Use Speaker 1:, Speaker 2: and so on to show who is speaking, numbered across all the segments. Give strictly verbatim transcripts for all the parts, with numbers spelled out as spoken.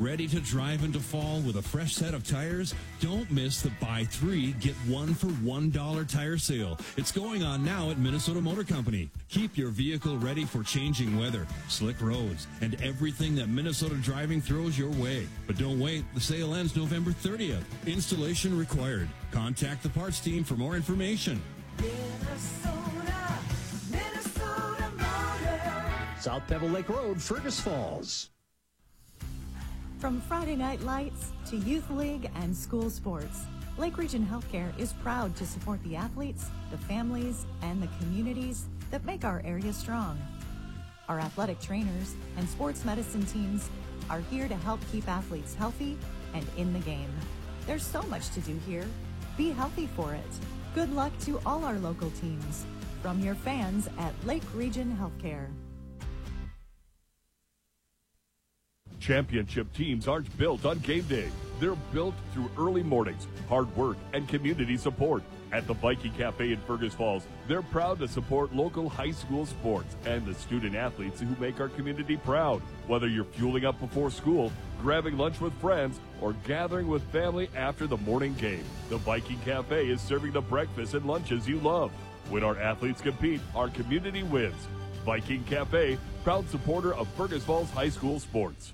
Speaker 1: Ready to drive into fall with a fresh set of tires? Don't miss the buy three, get one for one dollar tire sale. It's going on now at Minnesota Motor Company. Keep your vehicle ready for changing weather, slick roads, and everything that Minnesota driving throws your way. But don't wait. The sale ends November thirtieth. Installation required. Contact the parts team for more information.
Speaker 2: Minnesota, Minnesota Motor.
Speaker 3: South Pebble Lake Road, Fergus Falls.
Speaker 4: From Friday Night Lights to Youth League and school sports, Lake Region Healthcare is proud to support the athletes, the families, and the communities that make our area strong. Our athletic trainers and sports medicine teams are here to help keep athletes healthy and in the game. There's so much to do here. Be healthy for it. Good luck to all our local teams. From your fans at Lake Region Healthcare.
Speaker 5: Championship teams aren't built on game day. They're built through early mornings, hard work, and community support. At the Viking Cafe in Fergus Falls, they're proud to support local high school sports and the student athletes who make our community proud. Whether you're fueling up before school, grabbing lunch with friends, or gathering with family after the morning game, the Viking Cafe is serving the breakfast and lunches you love. When our athletes compete, our community wins. Viking Cafe, proud supporter of Fergus Falls High School sports.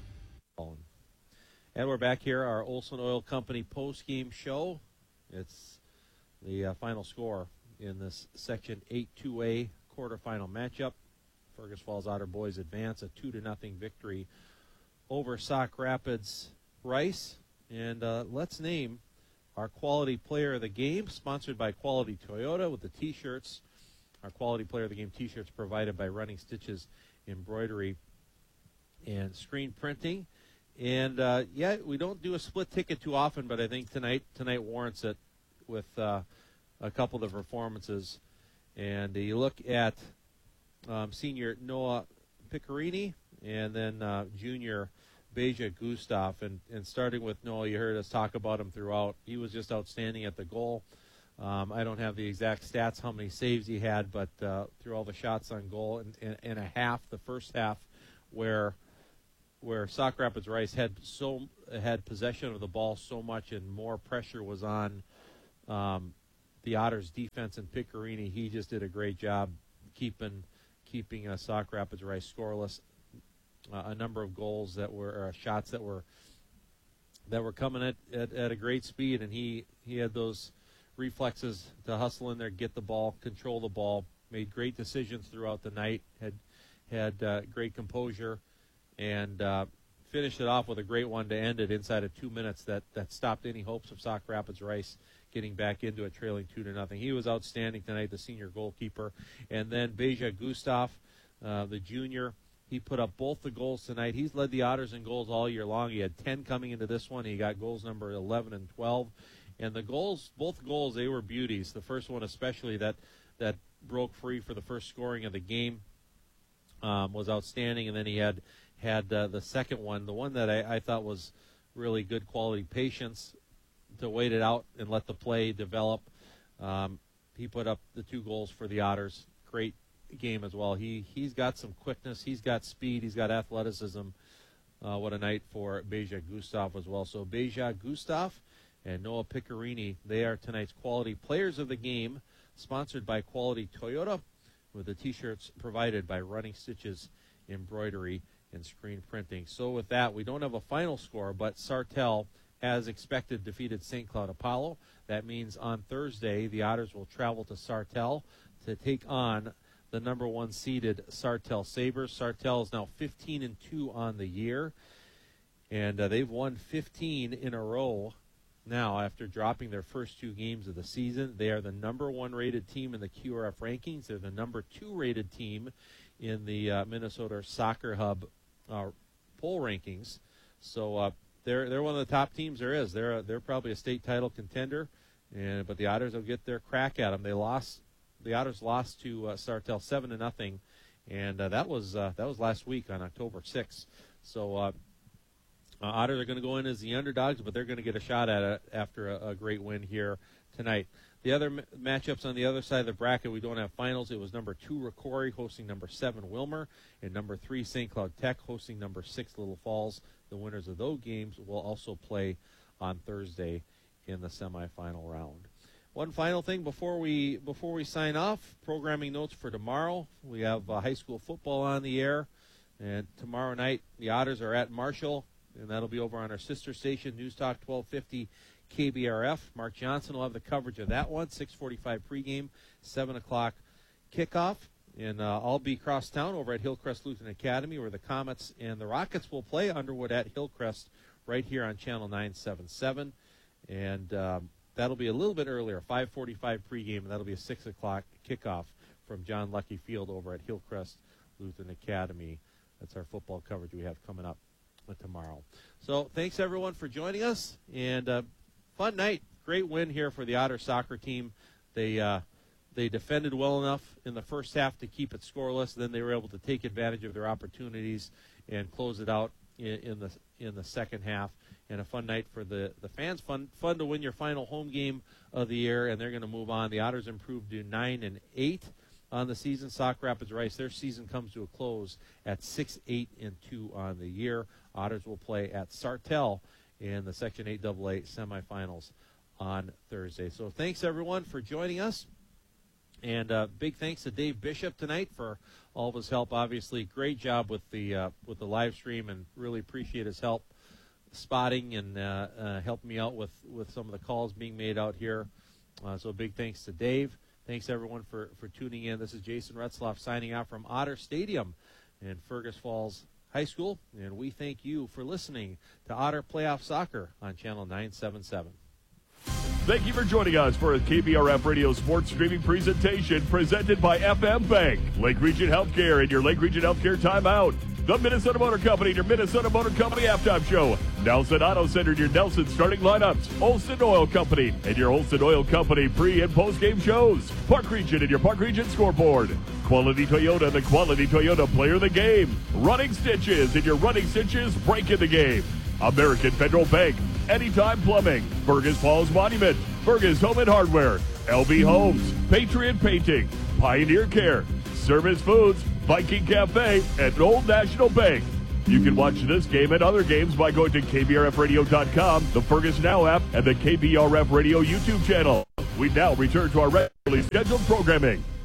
Speaker 6: And we're back here, our Olson Oil Company post-game show. It's the uh, final score in this Section eight two A quarterfinal matchup. Fergus Falls Otter boys advance a two to nothing victory over Sauk Rapids Rice. And uh, let's name our quality player of the game, sponsored by Quality Toyota with the T-shirts. Our quality player of the game T-shirts provided by Running Stitches Embroidery and Screen Printing. And, uh, yeah, we don't do a split ticket too often, but I think tonight tonight warrants it with uh, a couple of performances. And uh, you look at um, senior Noah Piccarini and then uh, junior Beja Gustav. And, and starting with Noah, you heard us talk about him throughout. He was just outstanding at the goal. Um, I don't have the exact stats, how many saves he had, but uh, through all the shots on goal and, and, and a half, the first half, where – where Sauk Rapids Rice had so had possession of the ball so much and more pressure was on um, the Otters' defense and Piccarini. He just did a great job keeping keeping uh, Sauk Rapids Rice scoreless. Uh, a number of goals that were uh, shots that were that were coming at, at, at a great speed, and he, he had those reflexes to hustle in there, get the ball, control the ball, made great decisions throughout the night, had had uh, great composure. And uh, finished it off with a great one to end it inside of two minutes that, that stopped any hopes of Sauk Rapids Rice getting back into it, trailing two to nothing. He was outstanding tonight, the senior goalkeeper. And then Beja Gustav, uh, the junior, he put up both the goals tonight. He's led the Otters in goals all year long. He had ten coming into this one. He got goals number eleven and twelve. And the goals, both goals, they were beauties. The first one especially that, that broke free for the first scoring of the game um, was outstanding. And then he had... had uh, the second one, the one that I, I thought was really good quality patience to wait it out and let the play develop. Um, he put up the two goals for the Otters. Great game as well. He, he's got some quickness. He's got speed. He's got athleticism. Uh, what a night for Beja Gustav as well. So Beja Gustav and Noah Piccarini, they are tonight's quality players of the game, sponsored by Quality Toyota, with the T-shirts provided by Running Stitches Embroidery and Screen Printing. So with that, we don't have a final score, but Sartell, as expected, defeated Saint Cloud Apollo. That means on Thursday, the Otters will travel to Sartell to take on the number one seeded Sartell Sabres. Sartell is now fifteen and two on the year, and uh, they've won fifteen in a row now after dropping their first two games of the season. They are the number one rated team in the Q R F rankings. They're the number two rated team in the uh, Minnesota Soccer Hub uh, poll rankings. So uh, they're they're one of the top teams there is. They're they're probably a state title contender, and but the Otters will get their crack at them. They lost. The Otters lost to uh, Sartell seven to nothing, and uh, that was uh, that was last week on October sixth. So uh, uh, Otters are going to go in as the underdogs, but they're going to get a shot at it after a, a great win here tonight. The other m- matchups on the other side of the bracket, we don't have finals. It was number two, Rocori, hosting number seven, Wilmer, and number three, Saint Cloud Tech, hosting number six, Little Falls. The winners of those games will also play on Thursday in the semifinal round. One final thing before we before we sign off, programming notes for tomorrow. We have uh, high school football on the air, and tomorrow night the Otters are at Marshall, and that'll be over on our sister station, News Talk twelve fifty K B R F. Mark Johnson will have the coverage of that one, six forty-five pregame, seven o'clock kickoff. And uh, I'll be cross town over at Hillcrest Lutheran Academy, where the Comets and the Rockets will play. Underwood at Hillcrest right here on Channel nine seventy-seven. And um, that'll be a little bit earlier, five forty-five pregame, and that'll be a six o'clock kickoff from John Lucky Field over at Hillcrest Lutheran Academy. That's our football coverage we have coming up tomorrow. So thanks, everyone, for joining us. And uh, fun night. Great win here for the Otter soccer team. They uh, they defended well enough in the first half to keep it scoreless. Then they were able to take advantage of their opportunities and close it out in, in the in the second half. And a fun night for the, the fans. Fun fun to win your final home game of the year, and they're going to move on. The Otters improved to nine and eight on the season. Sauk Rapids Rice, their season comes to a close at six eight and two on the year. Otters will play at Sartell in the Section eight double A semifinals on Thursday. So thanks, everyone, for joining us. And uh, big thanks to Dave Bishop tonight for all of his help. Obviously, great job with the uh, with the live stream, and really appreciate his help spotting and uh, uh, helping me out with, with some of the calls being made out here. Uh, so big thanks to Dave. Thanks, everyone, for, for tuning in. This is Jason Retzloff signing out from Otter Stadium in Fergus Falls High School, and we thank you for listening to Otter Playoff Soccer on Channel nine seventy-seven.
Speaker 5: Thank you for joining us for a K B R F Radio sports streaming presentation presented by F M Bank, Lake Region Healthcare, and your Lake Region Healthcare timeout. The Minnesota Motor Company, your Minnesota Motor Company halftime show. Nelson Auto Center, your Nelson starting lineups. Olson Oil Company, and your Olson Oil Company pre- and post-game shows. Park Region, and your Park Region scoreboard. Quality Toyota, the Quality Toyota player of the game. Running Stitches, and your Running Stitches break in the game. American Federal Bank, Anytime Plumbing, Fergus Falls Monument, Fergus Home and Hardware, L B Homes, Patriot Painting, Pioneer Care, Service Foods, Viking Cafe, and Old National Bank. You can watch this game and other games by going to K B R F radio dot com, the Fergus Now app, and the K B R F Radio YouTube channel. We now return to our regularly scheduled programming.